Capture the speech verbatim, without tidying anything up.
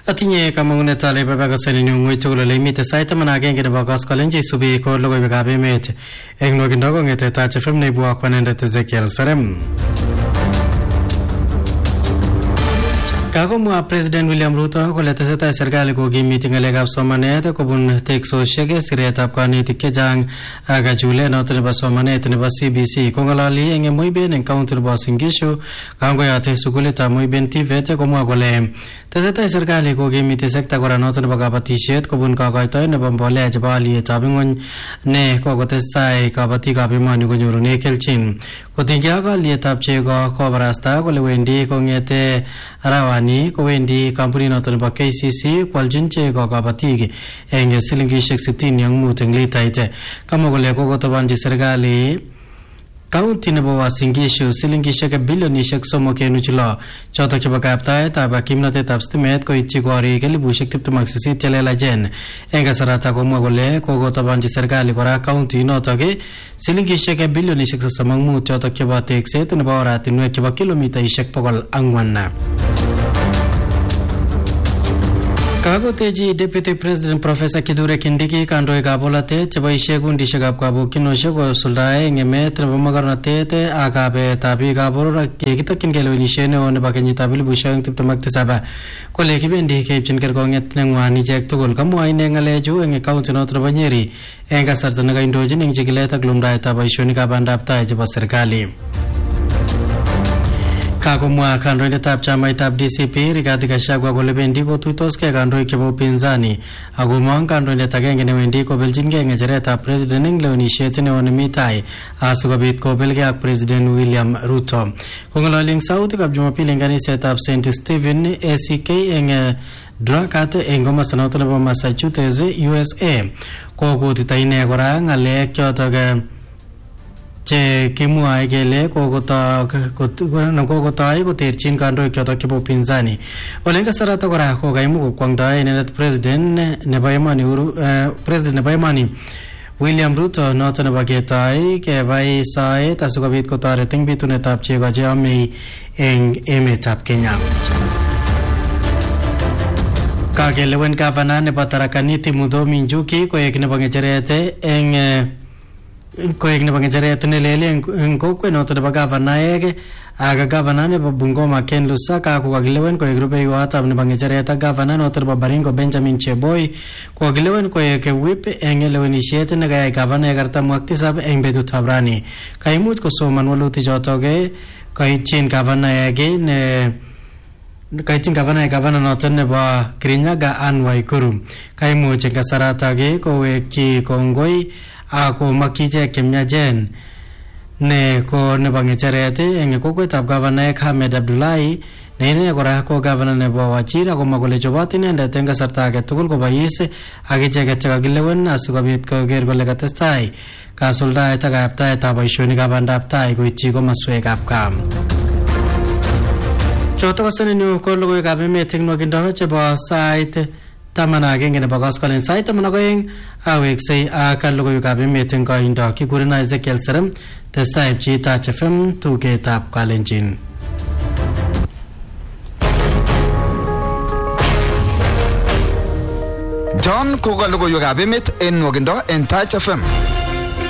Atinye kamangunet ale baba kasani ngoi tugul le mite site man agenge nebo koskolenji subi ko logoiwekab emet eng nokindo kongete Taach F M ne bua kwanendet Ezekiel Serem. Kagomwa President William Ruto kole tesetai serikali kokimiti ngalekab somanet kobun teksosiek siretab kanetik chechang akachule noto nebo somanet nebo C B C kongalali eng Moiben eng county nebo Uasin Gishu kangoyate sukulitab Moiben T V E T komwa kole tesetai serikali kokimiti sekta kora noto nebo kabatisiet kobun kakoitoet nebo mbolea chebo alietab ingwony ne kokotestai kabatikab emoni konyorune kelchin kotinygei ak alietab chego kobarasta kole wendi kongete arawani kowendi kampunit noto nebo K C C kwaljin chego kabatik eng silingishek sitini ak mut eng litait. Kamwa kole kokotobanji serikali County nebo Uasin Gishu silingishek bilionishek somok kenuch lo chotok chebo kaptaetab kimnatetab stimet koityi korik elibushek tiptem ak sisit chelelachen. Eng kasarata komwa kole kokotobanji serikali kora county notok silingishek bilionishek sosom ak mut chotok chebo tekset nebo oratinwek chebo kilomitaishek bokol angwan. Kagoteji Deputy President Professor Kithure Kindiki kandoikab bolatet cheboisie kundishekab kabukyinoshek kosuldae eng emet nebo mogornotet ak kabetab biikab boror yekitokyin lewenisiet neo nebo kenyitab elibushek oeng tiptem ak tisab kole kibendi keipchin kerkong'et neng'wan ichek tugul. Kamwa ine ng'alechu eng county noto nebo Nyeri eng kasarta nekaindochin eng chikilet ak lumdaetab boisionikab bandab tai chebo serikali. Kagomwa kandoindetab chamaitab D C P Rigathi Gachagua kole bendi kotuitoskei kandoik chebo upinzani akomong kandoindet agenge newendi kobeljingei ng'echeretab president eng lewenisiet neo nemi tai asikobit kobelgei ak President William Ruto. Kong'ololi eng sautikab Jumapili eng kanisetab Saint Stephen A C K eng Drakat eng komosta noto nebo Massachusetts U S A kokutita ine kora ng'alek chotok che kimwae kele kokotoi koterchin kandoik chotok chebo upinzani. Ole eng kasarata kora kokaimu kokwong'doe inendet president nebo emoni president nebo emoni William Ruto noto nebo ketoi kebai soet asikobit kotoret eng bitunetab chego cheomei eng emetab Kenya. Kakelewen gavana nebo Tharaka Nithi Muthomi Njuki koek nebo ng'echeret eng koek nebo ng'echeret nelele eng kokwet noto nebo gavanaek ak gavana nebo Bungoma Ken Lusaka kokakilewen koek rubeiwotab nebo ng'echeret ak gavana noto nebo Baringo Benjamin Cheboy kokakilewen koek whip eng lewenisiet nekayai gavanaek artam ak tisab eng betutab rani. Kaimuch kosoman walutik chotok kaitchin gavanaek ne kaitchin gavanaek gavana noto nebo Kirinyaga Anne Waiguru. Kaimuch eng kasaratak kowekyi kongoi ako makiche kemyajen ne ko nebo ng'echeret eng kokwetab gavanaek Ahmed Abdullahi ne ine kora ko gavana nebo Wajir akomwa kole chobot inendet eng kasarta age tugul kobois ak icheket chekakilewen asikobit koker kole katestai kasuldaet ak kaptaetab boisionikab bandab tai koityi komaswekab gaa. Chotok kosenenyu ko logoiwekab emet eng nwakindo chebo sait taman agenge nebo koskolen sait taman ak oeng aweksei ak logoiwekab emet eng koindo kikurena Ezekiel Serem testai pchi Taach F M tugetab Kalenjin. John koka logoiwekab emet eng nwakindo eng Taach F M.